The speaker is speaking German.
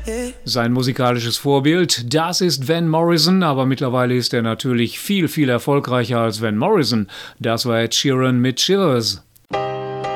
Sein musikalisches Vorbild, das ist Van Morrison, aber mittlerweile ist er natürlich viel, viel erfolgreicher als Van Morrison. Das war Ed Sheeran mit Shivers.